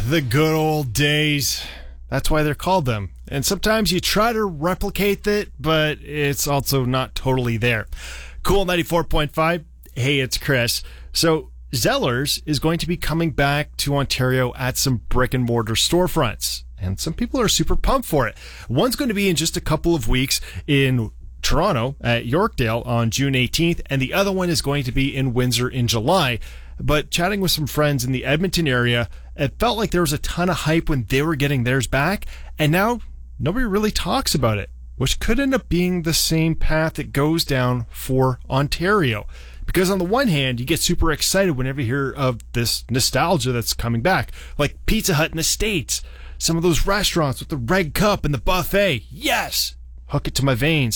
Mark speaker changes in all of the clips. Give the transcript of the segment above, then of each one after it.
Speaker 1: The good old days. That's why they're called them. And sometimes you try to replicate it, but it's also not totally there. Cool 94.5. Hey, it's Chris. So Zellers is going to be coming back to Ontario at some brick and mortar storefronts. And some people are super pumped for it. One's going to be in just a couple of weeks in Toronto at Yorkdale on June 18th. And the other one is going to be in Windsor in July. But chatting with some friends in the Edmonton area, it felt like there was a ton of hype when they were getting theirs back. And now nobody really talks about it, which could end up being the same path it goes down for Ontario. Because on the one hand, you get super excited whenever you hear of this nostalgia that's coming back, like Pizza Hut in the States, some of those restaurants with the red cup and the buffet. Yes! Hook it to my veins.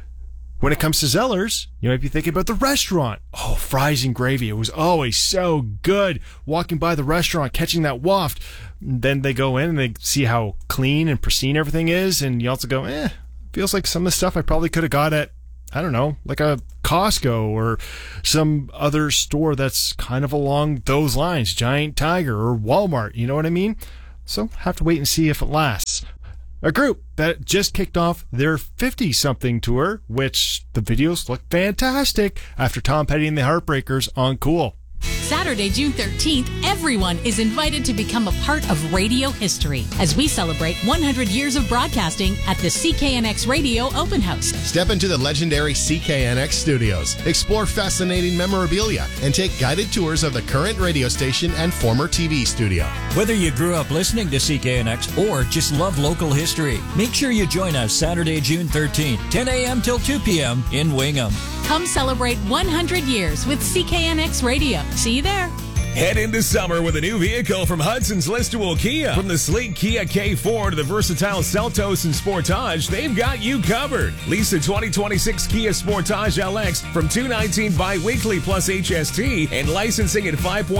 Speaker 1: When it comes to Zellers, you might be thinking about the restaurant. Oh, fries and gravy. It was always so good. Walking by the restaurant, catching that waft. Then they go in and they see how clean and pristine everything is. And you also go, feels like some of the stuff I probably could have got at, I don't know, like a Costco or some other store that's kind of along those lines. Giant Tiger or Walmart. You know what I mean? So have to wait and see if it lasts. A group that just kicked off their 50-something tour, which the videos look fantastic after Tom Petty and the Heartbreakers on Cool.
Speaker 2: Saturday, June 13th, everyone is invited to become a part of radio history as we celebrate 100 years of broadcasting at the CKNX Radio Open House.
Speaker 3: Step into the legendary CKNX studios, explore fascinating memorabilia, and take guided tours of the current radio station and former TV studio.
Speaker 4: Whether you grew up listening to CKNX or just love local history, make sure you join us Saturday, June 13th, 10 a.m. till 2 p.m. in Wingham.
Speaker 2: Come celebrate 100 years with CKNX Radio. See you there.
Speaker 5: Head into summer with a new vehicle from Hudson's Listowel Kia. From the sleek Kia K4 to the versatile Seltos and Sportage, they've got you covered. Lease the 2026 Kia Sportage LX from $219 bi-weekly plus HST and licensing at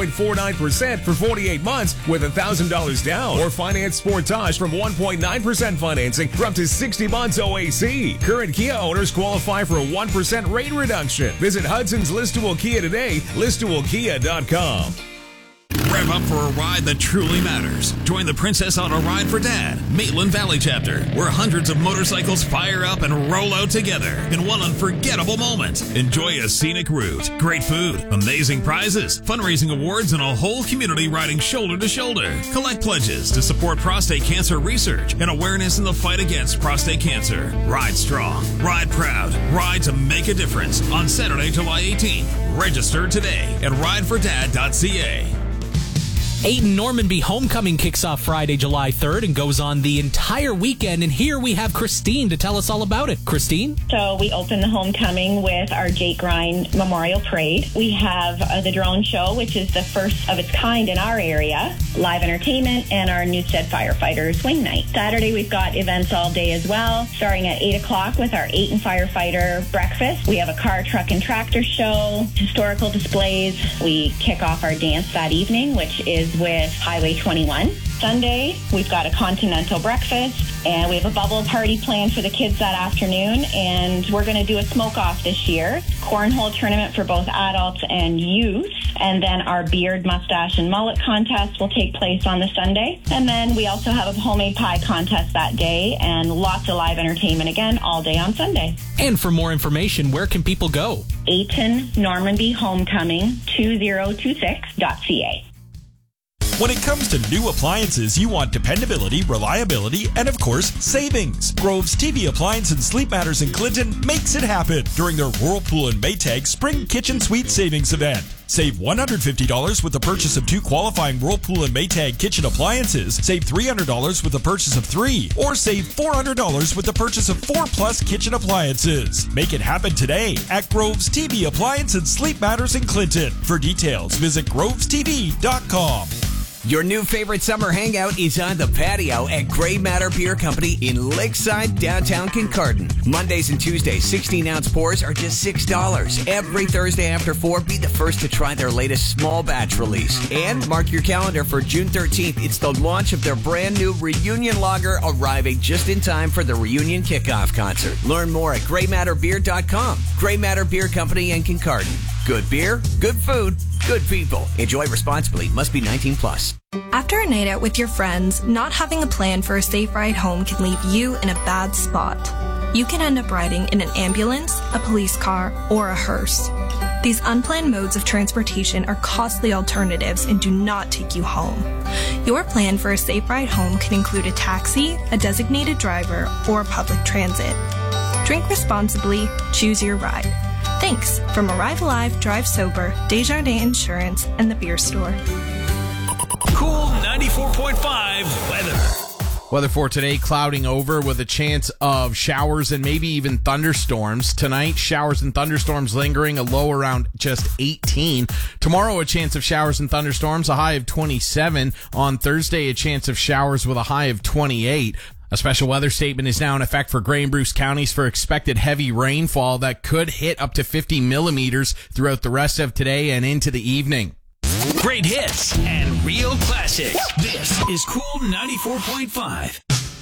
Speaker 5: 5.49% for 48 months with $1,000 down. Or finance Sportage from 1.9% financing for up to 60 months OAC. Current Kia owners qualify for a 1% rate reduction. Visit Hudson's Listowel Kia today, listowelkia.com.
Speaker 6: Rev up for a ride that truly matters. Join the Princess on a Ride for Dad, Maitland Valley chapter, where hundreds of motorcycles fire up and roll out together in one unforgettable moment. Enjoy a scenic route, great food, amazing prizes, fundraising awards, and a whole community riding shoulder to shoulder. Collect pledges to support prostate cancer research and awareness in the fight against prostate cancer. Ride strong, ride proud, ride to make a difference on Saturday, July 18th. Register today at ridefordad.ca.
Speaker 7: Ayton Normanby Homecoming kicks off Friday, July 3rd and goes on the entire weekend. And here we have Christine to tell us all about it. Christine?
Speaker 8: So we open the homecoming with our Jake Grind Memorial Parade. We have the drone show, which is the first of its kind in our area, live entertainment, and our Newstead Firefighters Swing Night. Saturday, we've got events all day as well, starting at 8 o'clock with our Ayton Firefighter Breakfast. We have a car, truck, and tractor show, historical displays. We kick off our dance that evening, which is with Highway 21. Sunday, we've got a continental breakfast, and we have a bubble party planned for the kids that afternoon, and we're going to do a smoke-off this year. Cornhole tournament for both adults and youth, and then our beard, mustache, and mullet contest will take place on the Sunday. And then we also have a homemade pie contest that day, and lots of live entertainment again all day on Sunday.
Speaker 7: And for more information, where can people go?
Speaker 8: Ayton Normanby Homecoming 2026.ca.
Speaker 9: When it comes to new appliances, you want dependability, reliability, and of course, savings. Grove's TV Appliance and Sleep Matters in Clinton makes it happen during their Whirlpool and Maytag Spring Kitchen Suite Savings Event. Save $150 with the purchase of 2 qualifying Whirlpool and Maytag kitchen appliances. Save $300 with the purchase of 3. Or save $400 with the purchase of 4+ kitchen appliances. Make it happen today at Grove's TV Appliance and Sleep Matters in Clinton. For details, visit grovestv.com.
Speaker 10: Your new favorite summer hangout is on the patio at Grey Matter Beer Company in Lakeside, downtown Kincardine. Mondays and Tuesdays, 16-ounce pours are just $6. Every Thursday after 4, be the first to try their latest small batch release. And mark your calendar for June 13th. It's the launch of their brand new Reunion Lager, arriving just in time for the Reunion Kickoff concert. Learn more at greymatterbeer.com. Grey Matter Beer Company in Kincardine. Good beer, good food, good people. Enjoy responsibly. Must be 18 plus.
Speaker 11: After a night out with your friends, not having a plan for a safe ride home can leave you in a bad spot. You can end up riding in an ambulance, a police car, or a hearse. These unplanned modes of transportation are costly alternatives and do not take you home. Your plan for a safe ride home can include a taxi, a designated driver, or public transit. Drink responsibly, choose your ride. Thanks from Arrive Alive, Drive Sober, Desjardins Insurance, and the Beer Store.
Speaker 6: Cool 94.5 weather.
Speaker 12: Weather for today, clouding over with a chance of showers and maybe even thunderstorms. Tonight, showers and thunderstorms lingering, a low around just 18. Tomorrow, a chance of showers and thunderstorms, a high of 27. On Thursday, a chance of showers with a high of 28. A special weather statement is now in effect for Grey and Bruce counties for expected heavy rainfall that could hit up to 50 millimeters throughout the rest of today and into the evening.
Speaker 6: Great hits and real classics. This is Cool 94.5.